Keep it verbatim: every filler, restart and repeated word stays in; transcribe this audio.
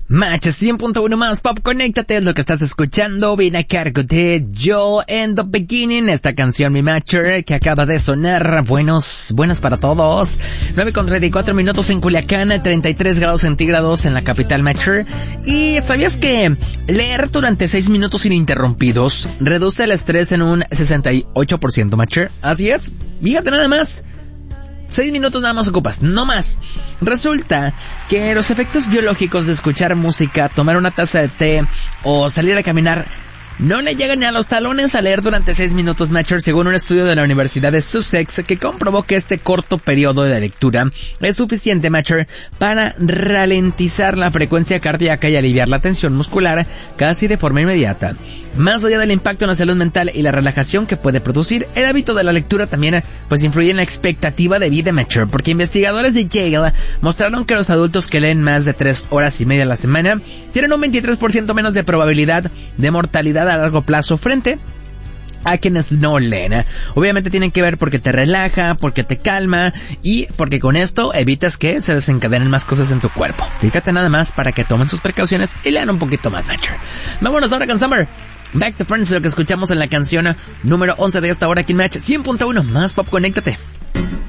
Match cien punto uno más Pop, conéctate, es lo que estás escuchando. Viene a cargo de Joel and the Beginning, esta canción, mi matcher, que acaba de sonar. Buenos, buenas para todos. nueve con treinta y cuatro minutos en Culiacán, treinta y tres grados centígrados en la capital matcher. Y ¿sabías que leer durante seis minutos ininterrumpidos reduce el estrés en un sesenta y ocho por ciento, matcher? Así es, fíjate nada más. Seis minutos nada más ocupas, no más. Resulta que los efectos biológicos de escuchar música, tomar una taza de té o salir a caminar no le llegan ni a los talones a leer durante seis minutos, matcher, según un estudio de la Universidad de Sussex que comprobó que este corto periodo de lectura es suficiente, matcher, para ralentizar la frecuencia cardíaca y aliviar la tensión muscular casi de forma inmediata. Más allá del impacto en la salud mental y la relajación que puede producir, el hábito de la lectura también pues influye en la expectativa de vida, matcher, porque investigadores de Yale mostraron que los adultos que leen más de tres horas y media a la semana tienen un veintitrés por ciento menos de probabilidad de mortalidad a largo plazo frente a quienes no leen. Obviamente tienen que ver porque te relaja, porque te calma y porque con esto evitas que se desencadenen más cosas en tu cuerpo. Fíjate nada más para que tomen sus precauciones y lean un poquito más, matcher. Vámonos ahora con Summer. Back to Friends, lo que escuchamos en la canción número once de esta hora aquí en Match cien punto uno más Pop, conéctate.